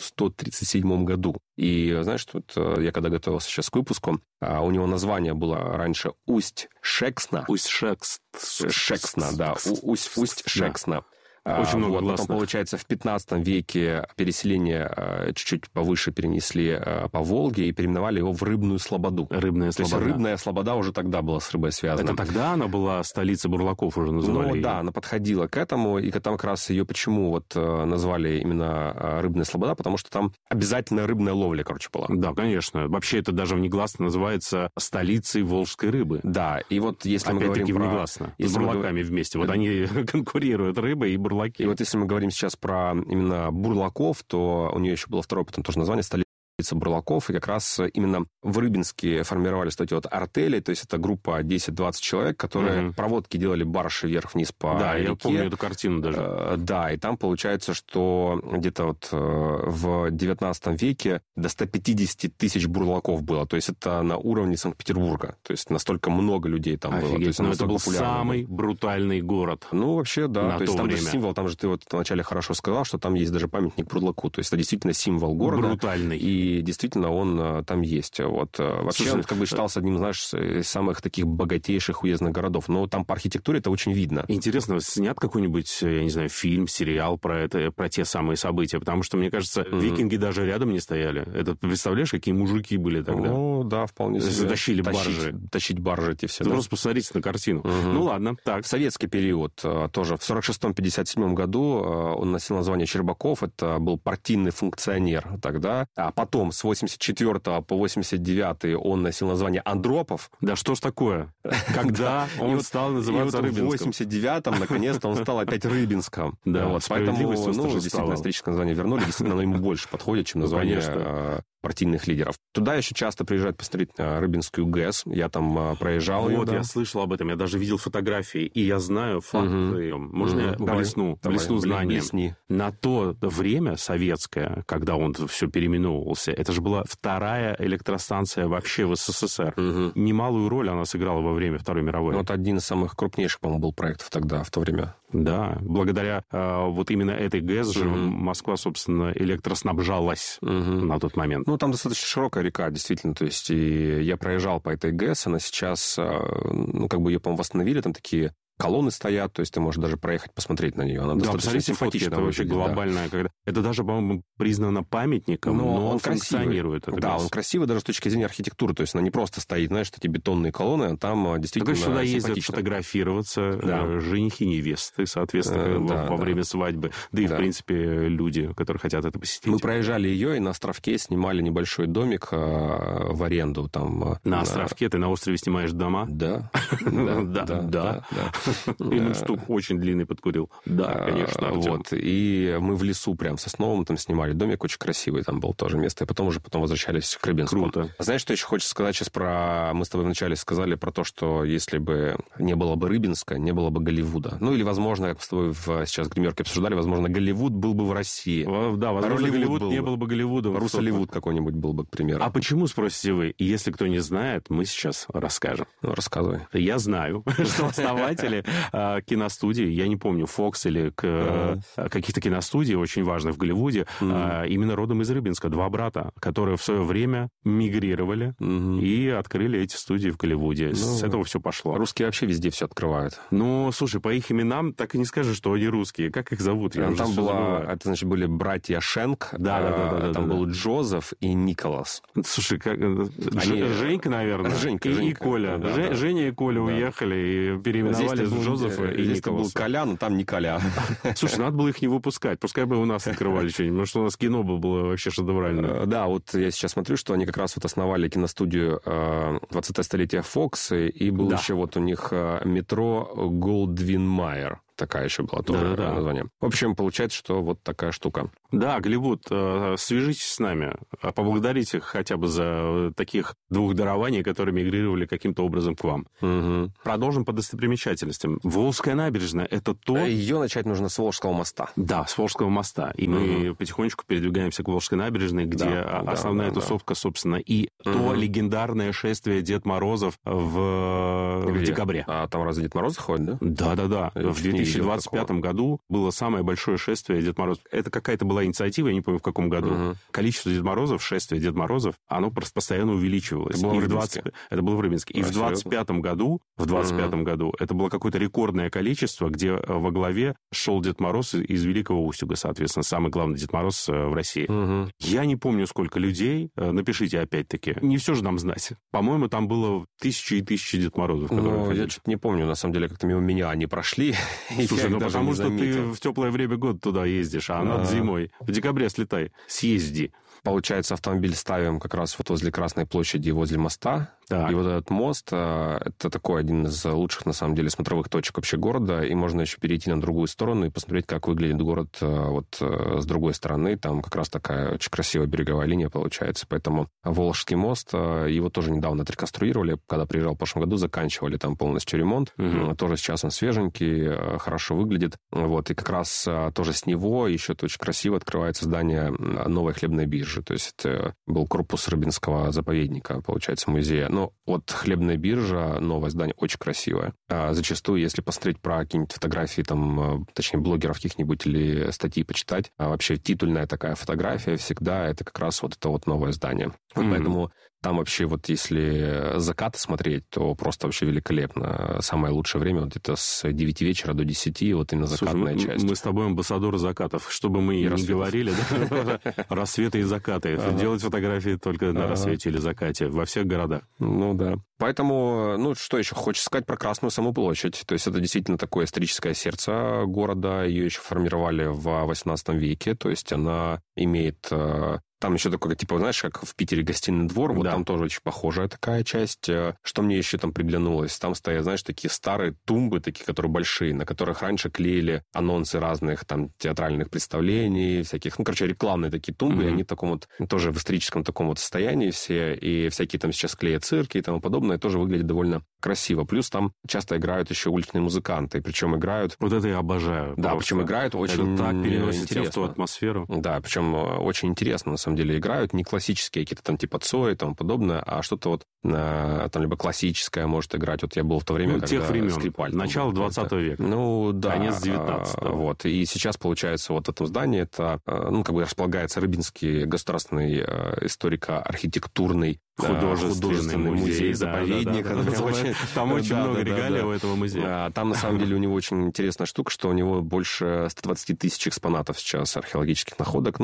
1137 году. И знаешь, вот я когда готовился сейчас к выпуску, у него название было раньше Усть-Шексна. Усть-Шексна, да. Усть-Шексна. Очень много гласных. Потом, получается, в 15 веке переселение чуть-чуть повыше перенесли по Волге и переименовали его в Рыбную Слободу. Рыбная Слобода. То есть Рыбная Слобода уже тогда была с рыбой связана. Это тогда она была столицей бурлаков, уже называли? Ну да, она подходила к этому, и там как раз ее почему вот назвали именно Рыбная Слобода, потому что там обязательно рыбная ловля, короче, была. Да, конечно. Вообще это даже внегласно называется столицей волжской рыбы. Да, и вот если мы говорим про... внегласно, с бурлаками вместе. Вот они конкурируют, рыба и бурлаки. И вот если мы говорим сейчас про именно бурлаков, то у нее еще было второе потом тоже название, столица бурлаков, и как раз именно в Рыбинске формировались эти вот артели, то есть это группа 10-20 человек, которые проводки делали баржи вверх-вниз по реке. Да, я помню эту картину даже. Да, и там получается, что где-то вот в 19 веке до 150 тысяч бурлаков было, то есть это на уровне Санкт-Петербурга, то есть настолько много людей там было. То есть но это был самый брутальный город. Ну, вообще, да, то есть там время. Же символ, там же ты вот вначале хорошо сказал, что там есть даже памятник бурлаку, то есть это действительно символ города. Брутальный. И действительно он там есть. Вот. Вообще, слушай, он как бы считался одним, знаешь, из самых таких богатейших уездных городов. Но там по архитектуре это очень видно. Интересно, снят какой-нибудь, я не знаю, фильм, сериал про это, про те самые события? Потому что, мне кажется, викинги даже рядом не стояли. Это, представляешь, какие мужики были тогда? Ну, да, вполне себе. Тащили баржи. Тащить баржи эти все. Ты просто посмотрите на картину. Ну, ладно, так. В советский период тоже. В 46-57 году он носил название Щербаков. Это был партийный функционер тогда. А потом с 84 по 89 он носил название Андропов. Да что ж такое? Когда он стал называться Рыбинском? В 89-м, наконец-то, он стал опять Рыбинском. Да, поэтому, действительно, историческое название вернули. Действительно, оно ему больше подходит, чем название партийных лидеров. Туда еще часто приезжают посмотреть Рыбинскую ГЭС. Я там проезжал. Вот, я слышал об этом. Я даже видел фотографии. И я знаю факты. Можно я блесну знанием? Блесни. На то время советское, когда он все переименовывался, это же была вторая электростанция вообще в СССР. Немалую роль она сыграла во время Второй мировой. Вот один из самых крупнейших, по-моему, был проектов тогда, в то время. Да, благодаря вот именно этой ГЭС же Москва, собственно, электроснабжалась на тот момент. Ну, там достаточно широкая река, действительно. То есть, и я проезжал по этой ГЭС, она сейчас, ну, как бы ее, по-моему, восстановили, там такие колонны стоят, то есть ты можешь даже проехать, посмотреть на нее. Она достаточно симпатичная. Это вообще глобальная. Да. Это даже, по-моему, признано памятником, но он функционирует. Да, он красивый даже с точки зрения архитектуры. То есть она не просто стоит, знаешь, эти бетонные колонны, а там действительно сюда ездят фотографироваться женихи, невесты, соответственно, во время свадьбы. Да и, в принципе, люди, которые хотят это посетить. Мы проезжали ее и на островке снимали небольшой домик в аренду. Там, на островке? Ты на острове снимаешь дома? Да. Да. И мундштук очень длинный подкурил. Да, конечно, Артем. Вот. И мы в лесу прям в Сосновом там снимали домик, очень красивый там был тоже место. И потом возвращались к Рыбинску. Круто. Знаешь, что еще хочется сказать сейчас про... Мы с тобой вначале сказали про то, что если бы не было бы Рыбинска, не было бы Голливуда. Ну, или, возможно, как мы с тобой сейчас в гримерке обсуждали, возможно, Голливуд был бы в России. Да, возможно, Голливуд не был бы Голливудом. Рус-Голливуд какой-нибудь был бы, к примеру. А почему, спросите вы? Если кто не знает, мы сейчас расскажем. Ну, рассказывай. Я знаю, что основатели киностудии, я не помню, Fox или каких-то киностудий очень важных в Голливуде, именно родом из Рыбинска. 2 брата, которые в свое время мигрировали и открыли эти студии в Голливуде. С этого все пошло. Русские вообще везде все открывают. Ну, слушай, по их именам так и не скажешь, что они русские. Как их зовут? Там это, значит, были братья Шенк. Да. Там был Джозеф и Николас. Слушай, Женька, наверное. Женька. И Коля. Да. Женя и Коля уехали и переименовали с Джозефа и Николаса. Здесь был Колян, там не Коля. Слушай, надо было их не выпускать. Пускай бы у нас открывали что-нибудь, потому что у нас кино было вообще шедевральное. Да, вот я сейчас смотрю, что они как раз вот основали киностудию 20-е столетие Fox, и был еще вот у них метро Голдвин-Майер. Такая еще была тоже название. В общем, получается, что вот такая штука. Да, Голливуд, свяжитесь с нами, поблагодарите хотя бы за таких 2 дарований, которые мигрировали каким-то образом к вам. Продолжим по достопримечательностям. Волжская набережная — это то... Ее начать нужно с Волжского моста. Да, с Волжского моста. И мы потихонечку передвигаемся к Волжской набережной, где основная тусовка, собственно, и то легендарное шествие Дед Морозов в декабре. А там разве Дед Мороз ходит, да? Да. В 2025 году было самое большое шествие Дед Мороз. Это какая-то была инициатива, я не помню, в каком году. Количество Дед Морозов, шествие Дед Морозов, оно просто постоянно увеличивалось. Это было в Рыбинске. И в 2025 году это было какое-то рекордное количество, где во главе шел Дед Мороз из Великого Устюга, соответственно, самый главный Дед Мороз в России. Я не помню, сколько людей. Напишите опять-таки. Не все же нам знать. По-моему, там было тысячи и тысячи Дед Морозов. Я что-то не помню, на самом деле, как-то мимо меня они прошли. Слушай, потому что ты в теплое время года туда ездишь, а надо зимой. В декабре слетай, съезди. Получается, автомобиль ставим как раз вот возле Красной площади, возле моста. Так. И вот этот мост, это такой один из лучших, на самом деле, смотровых точек вообще города, и можно еще перейти на другую сторону и посмотреть, как выглядит город вот с другой стороны. Там как раз такая очень красивая береговая линия получается. Поэтому Волжский мост, его тоже недавно отреконструировали. Когда приезжал в прошлом году, заканчивали там полностью ремонт. Тоже сейчас он свеженький, хорошо выглядит. Вот, и как раз тоже с него еще очень красиво открывается здание новой хлебной биржи. То есть это был корпус Рыбинского заповедника, получается, музея. Но вот хлебная биржа, новое здание, очень красивое. Зачастую, если посмотреть про какие-нибудь фотографии, там, точнее, блогеров каких-нибудь или статьи почитать, вообще титульная такая фотография всегда это как раз вот это вот новое здание. Вот поэтому там вообще вот если закаты смотреть, то просто вообще великолепно. Самое лучшее время вот где-то с 9 вечера до 10, вот именно закатная часть. Мы с тобой амбассадоры закатов. Что бы мы ни говорили, рассветы и закаты. Делать фотографии только на рассвете или закате во всех городах. Ну да. Поэтому, что еще хочется сказать про Красную саму площадь. То есть это действительно такое историческое сердце города. Ее еще формировали в 18 веке. То есть она имеет... Там еще такой, типа, знаешь, как в Питере гостиный двор, вот там тоже очень похожая такая часть. Что мне еще там приглянулось? Там стоят, знаешь, такие старые тумбы, такие, которые большие, на которых раньше клеили анонсы разных там театральных представлений, всяких, рекламные такие тумбы, и они в таком вот, тоже в историческом таком вот состоянии все, и всякие там сейчас клеят цирки и тому подобное, тоже выглядит довольно красиво. Плюс там часто играют еще уличные музыканты, причем играют... Вот это я обожаю. Да, причем играют очень это так переносит тебя в ту атмосферу. Да, причем очень интересно, на самом деле, играют. Не классические какие-то там типа Цой и тому подобное, а что-то вот там либо классическое может играть. Вот я был в то время, когда тех времен. Скрипаль. Начало 20 века. Ну, да. Конец 19-го. Вот. И сейчас, получается, вот в этом здании это, располагается Рыбинский государственный историко-архитектурный художественный музей, заповедник. Там очень много регалий у этого музея. Там, на самом деле, у него очень интересная штука, что у него больше 120 тысяч экспонатов сейчас археологических находок.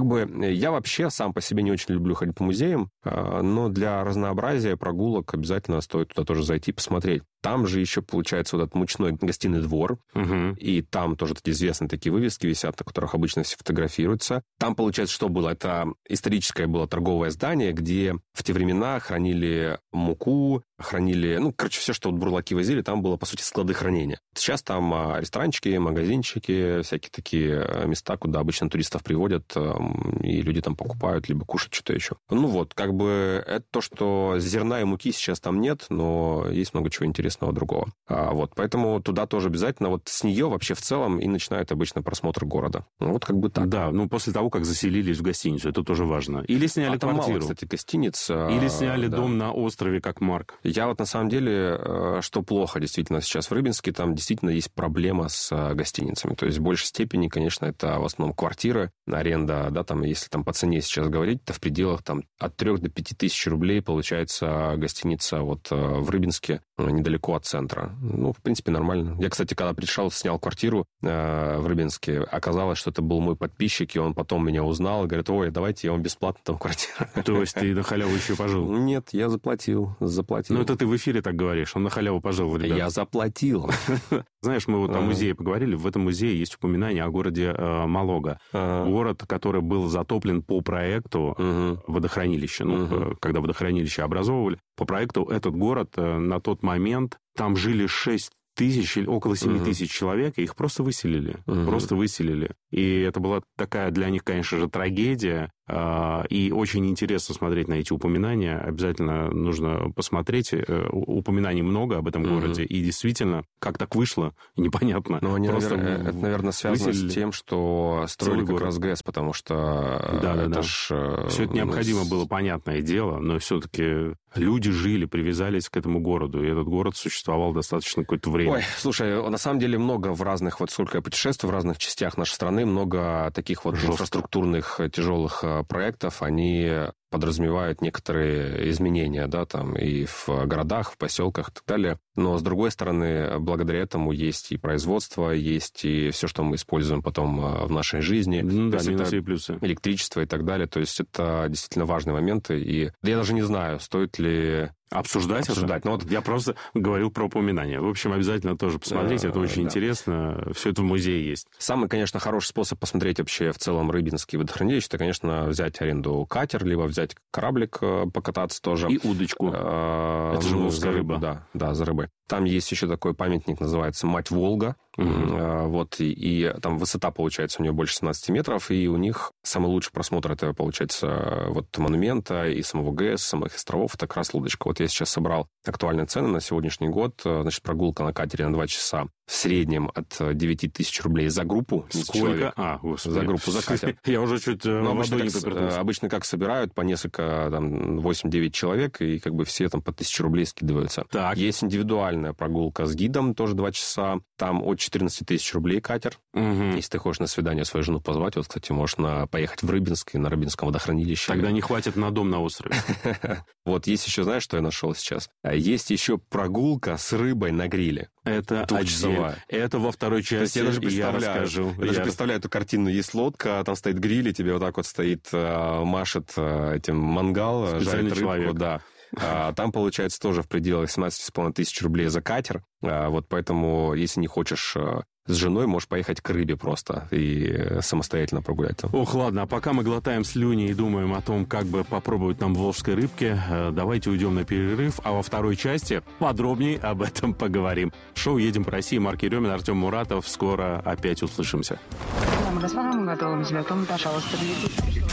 Я вообще сам по себе не очень люблю ходить по музеям, но для разнообразия прогулок обязательно стоит туда тоже зайти посмотреть. Там же еще, получается, вот этот мучной гостиный двор, и там тоже такие известные такие вывески висят, на которых обычно все фотографируются. Там, получается, что было? Это историческое было торговое здание, где в те времена хранили муку, хранили, все, что вот бурлаки возили, там было, по сути, склады хранения. Сейчас там ресторанчики, магазинчики, всякие такие места, куда обычно туристов приводят, и люди там покупают, либо кушают что-то еще. Это то, что зерна и муки сейчас там нет, но есть много чего интересного другого. Поэтому туда тоже обязательно, с нее вообще в целом и начинает обычно просмотр города. Так. Да, после того, как заселились в гостиницу, это тоже важно. Или сняли квартиру. Мало, кстати, гостиниц. Или сняли дом на острове, как Марк. Я на самом деле, что плохо действительно сейчас в Рыбинске, там действительно есть проблема с гостиницами. То есть в большей степени, конечно, это в основном квартиры, аренда, да, там, если там по цене сейчас говорить, то в пределах там от 3 до 5 тысяч рублей получается гостиница в Рыбинске, недалеко от центра. В принципе, нормально. Я, кстати, когда пришел, снял квартиру в Рыбинске, оказалось, что это был мой подписчик, и он потом меня узнал, и говорит: ой, давайте я вам бесплатно там квартиру. То есть ты на халяву еще пожил? Нет, я заплатил. Это ты в эфире так говоришь, он на халяву пожил, ребят. Я заплатил. Знаешь, мы о музее поговорили, в этом музее есть упоминание о городе Малога. Город, который был затоплен по проекту водохранилища. Когда водохранилище образовывали, по проекту этот город на тот момент, там жили 6 тысяч или около 7 тысяч человек, и их просто выселили. Просто выселили. И это была такая для них, конечно же, трагедия. И очень интересно смотреть на эти упоминания. Обязательно нужно посмотреть. Упоминаний много об этом городе. И действительно, как так вышло, непонятно. Но это, наверное, связано с тем, что строили как раз ГЭС, потому что... Да. Все это необходимо было, понятное дело, но все-таки люди жили, привязались к этому городу, и этот город существовал достаточно какое-то время. Ой, слушай, на самом деле много в разных, сколько я путешествую, в разных частях нашей страны, много таких инфраструктурных тяжелых проектов, они подразумевают некоторые изменения, да, там и в городах, в поселках и так далее. Но, с другой стороны, благодаря этому есть и производство, есть и все, что мы используем потом в нашей жизни. Минусы и плюсы. Электричество и так далее. То есть это действительно важные моменты. И я даже не знаю, стоит ли... Обсуждать. Я просто говорил про упоминания. В общем, обязательно тоже посмотрите, это очень интересно. Все это в музее есть. Самый, конечно, хороший способ посмотреть вообще в целом Рыбинский водохранилище, это, конечно, взять аренду катер, либо взять кораблик, покататься тоже. И удочку. Это же волжская рыба. Да, за рыбой. Там есть еще такой памятник, называется «Мать Волга». И там высота, получается, у нее больше 17 метров, и у них самый лучший просмотр, это, получается, монумента и самого ГЭС, самых островов, это как раз лодочка. Я сейчас собрал актуальные цены на сегодняшний год. Значит, прогулка на катере на 2 часа в среднем от 9 тысяч рублей за группу. Сколько? За группу, за катер. Я уже чуть водой не поперхнулся. Обычно как собирают по несколько, 8-9 человек, и все там по 1000 рублей скидываются. Так. Есть индивидуальная прогулка с гидом, тоже 2 часа. Там от 14 тысяч рублей катер. Если ты хочешь на свидание свою жену позвать, кстати, можешь поехать в Рыбинск и на Рыбинском водохранилище. Тогда не хватит на дом на острове. Есть еще, знаешь, что я нашел сейчас? Есть еще прогулка с рыбой на гриле. Это двухчасовая. Это во второй части я расскажу. Я даже представляю эту картину. Есть лодка, там стоит гриль, и тебе стоит, машет этим мангал, жарит рыбку. Человек. Да. Там, получается, тоже в пределах 17,5 тысяч рублей за катер. Поэтому, если не хочешь с женой, можешь поехать к рыбе просто и самостоятельно прогулять там. Ох, ладно, а пока мы глотаем слюни и думаем о том, как бы попробовать нам волжской рыбки, давайте уйдем на перерыв, а во второй части подробнее об этом поговорим. Шоу «Едем по России», Марк Еремин, Артем Муратов. Скоро опять услышимся. Дамы и господа, мы готовы к взлету. Пожалуйста,